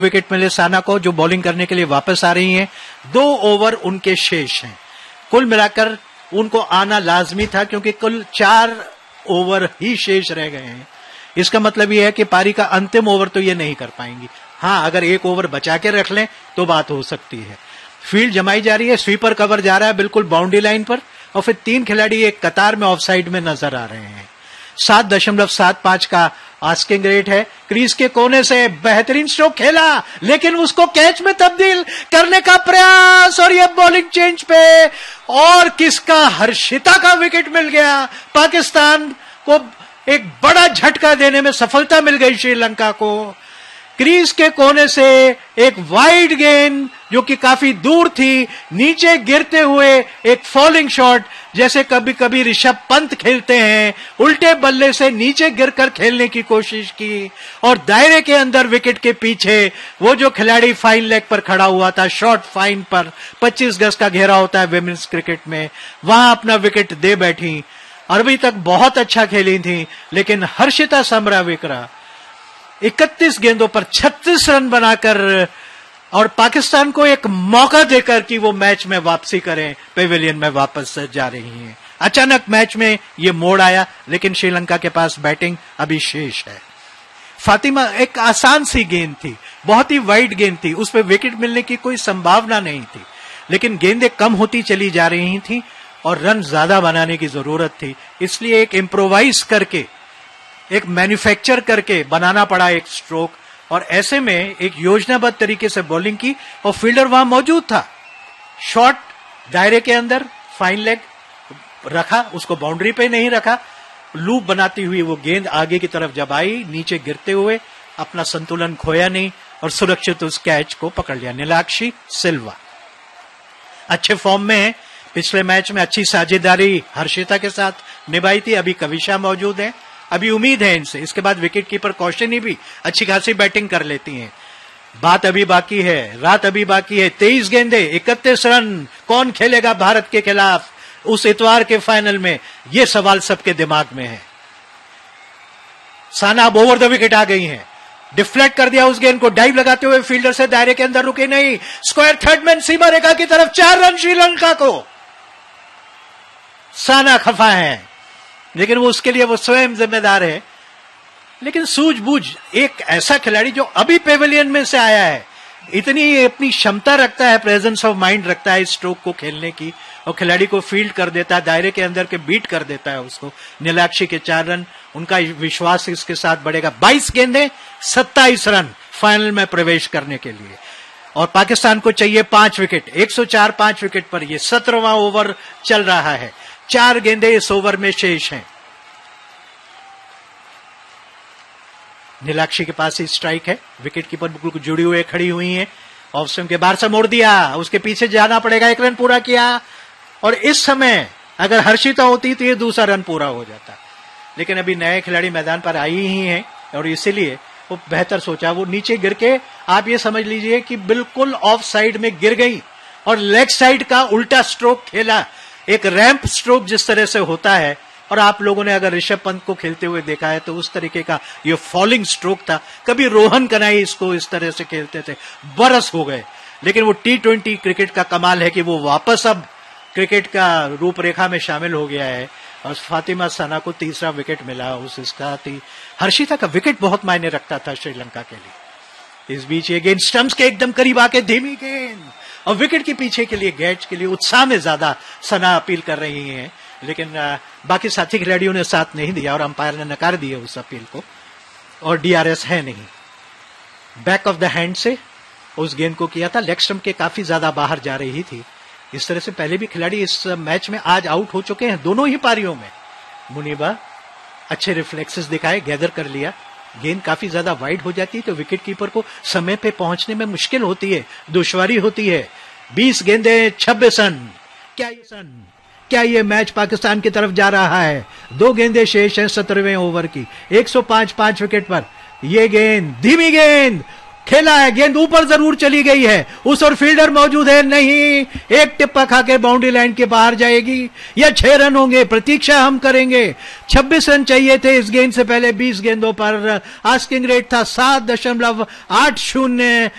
Wicket मिले साना को, जो बॉलिंग करने के लिए वापस आ रही हैं। 2 ओवर उनके शेष हैं। कुल मिलाकर उनको आना लाजमी था क्योंकि कुल 4 ओवर ही शेष रह गए हैं। इसका मतलब यह है कि पारी का अंतिम ओवर तो ये नहीं कर पाएंगी। हाँ, अगर 1 ओवर बचा के रख लें तो बात हो सकती है। फील्ड जमाई जा रही है, स्वीपर कवर जा रहा है बिल्कुल बाउंड्री लाइन पर, और फिर 3 खिलाड़ी एक कतार में ऑफ साइड में नजर आ रहे हैं। 7.75 का आस्किंग रेट है। क्रीज के कोने से बेहतरीन स्ट्रोक खेला, लेकिन उसको कैच में तब्दील करने का प्रयास, और यह बॉलिंग चेंज पे, और किसका, हर्षिता का विकेट मिल गया। पाकिस्तान को एक बड़ा झटका देने में सफलता मिल गई श्रीलंका को। क्रीज के कोने से एक वाइड गेंद जो कि काफी दूर थी, नीचे गिरते हुए एक फॉलिंग शॉट, जैसे कभी कभी ऋषभ पंत खेलते हैं, उल्टे बल्ले से नीचे गिरकर खेलने की कोशिश की, और दायरे के अंदर विकेट के पीछे वो जो खिलाड़ी फाइन लेग पर खड़ा हुआ था, शॉर्ट फाइन पर, 25 गज का घेरा होता है विमेन्स क्रिकेट में, वहां अपना विकेट दे बैठी। अभी तक बहुत अच्छा खेली थी, लेकिन हर्षिता समराविकरा 31 गेंदों पर 36 रन बनाकर और पाकिस्तान को एक मौका देकर कि वो मैच में वापसी करें, पेविलियन में वापस जा रही हैं। अचानक मैच में ये मोड़ आया, लेकिन श्रीलंका के पास बैटिंग अभी शेष है। फातिमा, एक आसान सी गेंद थी, बहुत ही वाइड गेंद थी, उस पर विकेट मिलने की कोई संभावना नहीं थी, लेकिन गेंदें कम होती चली जा रही थी और रन ज्यादा बनाने की जरूरत थी। इसलिए एक इम्प्रोवाइज करके, एक मैन्युफैक्चर करके बनाना पड़ा एक स्ट्रोक, और ऐसे में एक योजनाबद्ध तरीके से बॉलिंग की, और फील्डर वहां मौजूद था। शॉट दायरे के अंदर, फाइन लेग रखा, उसको बाउंड्री पे नहीं रखा, लूप बनाती हुई वो गेंद आगे की तरफ जब आई, नीचे गिरते हुए अपना संतुलन खोया नहीं और सुरक्षित उस कैच को पकड़ लिया। नीलाक्षी सिल्वा अच्छे फॉर्म में है, पिछले मैच में अच्छी साझेदारी हर्षिता के साथ निभाई थी। अभी कविशा मौजूद है, अभी उम्मीद है इनसे। इसके बाद विकेट कीपर कौशिनी भी अच्छी खासी बैटिंग कर लेती हैं। बात अभी बाकी है, रात अभी बाकी है। 23 गेंदे, 31 रन, कौन खेलेगा भारत के खिलाफ उस इतवार के फाइनल में, यह सवाल सबके दिमाग में है। साना अब ओवर द विकेट आ गई हैं, डिफ्लेक्ट कर दिया उस गेंद को, डाइव लगाते हुए फील्डर से दायरे के अंदर रुके नहीं, स्क्वायर थर्ड मैन सीमा रेखा की तरफ, 4 रन श्रीलंका को। साना खफा है, लेकिन वो उसके लिए वो स्वयं जिम्मेदार है। लेकिन सूझबूझ, एक ऐसा खिलाड़ी जो अभी पेविलियन में से आया है, इतनी अपनी क्षमता रखता है, प्रेजेंस ऑफ माइंड रखता है इस स्ट्रोक को खेलने की, और खिलाड़ी को फील्ड कर देता है, दायरे के अंदर के बीट कर देता है उसको। नीलाक्षी के 4 रन, उनका विश्वास इसके साथ बढ़ेगा। 22 गेंदें, 27 रन फाइनल में प्रवेश करने के लिए, और पाकिस्तान को चाहिए 5 विकेट। 104 5 विकेट पर यह 17वां ओवर चल रहा है। 4 गेंदें इस ओवर में शेष हैं। नीलाक्षी के पास ही स्ट्राइक है, विकेट कीपर बिल्कुल जुड़ी हुए खड़ी हुई हैं। ऑफ स्टंप के बाहर से मोड़ दिया, उसके पीछे जाना पड़ेगा। 1 रन पूरा किया, और इस समय अगर हर्षिता होती तो ये दूसरा रन पूरा हो जाता, लेकिन अभी नए खिलाड़ी मैदान पर आई ही हैं, और इसीलिए वो बेहतर सोचा। वो नीचे गिर के, आप ये समझ लीजिए कि बिल्कुल ऑफ साइड में गिर गई, और लेग साइड का उल्टा स्ट्रोक खेला, एक रैंप स्ट्रोक जिस तरह से होता है। और आप लोगों ने अगर ऋषभ पंत को खेलते हुए देखा है तो उस तरीके का ये फॉलिंग स्ट्रोक था। कभी रोहन कनाई इसको इस तरह से खेलते थे, बरस हो गए। लेकिन वो T20 क्रिकेट का कमाल है कि वो वापस अब क्रिकेट का रूपरेखा में शामिल हो गया है, और फातिमा साना को 3रा विकेट मिला। उसका हर्षिता का विकेट बहुत मायने रखता था श्रीलंका के लिए। इस बीच ये गेंद स्टंप्स के एकदम करीब आके धीमी गेंद, और विकेट के पीछे के लिए, गैच के लिए उत्साह में ज्यादा सना अपील कर रही हैं, लेकिन बाकी साथी खिलाड़ियों ने साथ नहीं दिया और अंपायर ने नकार दिया उस अपील को, और DRS है नहीं। बैक ऑफ द हैंड से उस गेंद को किया था, लेग स्टंप के काफी ज्यादा बाहर जा रही थी। इस तरह से पहले भी खिलाड़ी इस मैच में आज आउट हो चुके हैं, दोनों ही पारियों में। मुनीबा अच्छे रिफ्लेक्सेस दिखाए, गैदर कर लिया। गेंद काफी ज्यादा वाइड हो जाती है तो विकेट कीपर को समय पे पहुंचने में मुश्किल होती है, दुश्वारी होती है। 20 गेंदें, 26 रन। क्या ये मैच पाकिस्तान की तरफ जा रहा है? 2 गेंदें शेष हैं 17वें ओवर की। 105 5 विकेट पर यह गेंद, धीमी गेंद खेला है, गेंद ऊपर जरूर चली गई है, उस और फील्डर मौजूद है, नहीं, एक टिप्पा खाके बाउंड्री लाइन के बाहर जाएगी या 6 रन होंगे, प्रतीक्षा हम करेंगे। 26 रन चाहिए थे इस गेंद से पहले 20 गेंदों पर। आस्किंग रेट था 7.80।